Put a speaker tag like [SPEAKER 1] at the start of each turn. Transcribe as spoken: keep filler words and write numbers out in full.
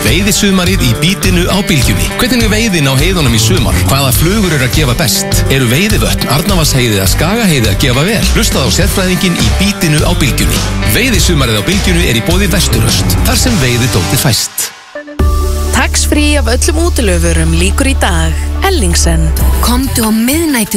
[SPEAKER 1] Veiðisumarið í bítinu á Bylgjunni. Hvernig er veiðin á heiðunum í sumar? Hvaða flugur eru að gefa best? Eru veiðivötn, Arnarvatnsheiði eða Skagaheiði að gefa vel? Hlustað á sérfræðinginn í bítinu á Bylgjunni. Veiðisumarið á Bylgjunni er í boði Vesturöst, þar sem veiðidótið fæst.
[SPEAKER 2] Tax free af öllum útilöfurum líkur í dag. Ellingsen.
[SPEAKER 3] Komdu á miðnætur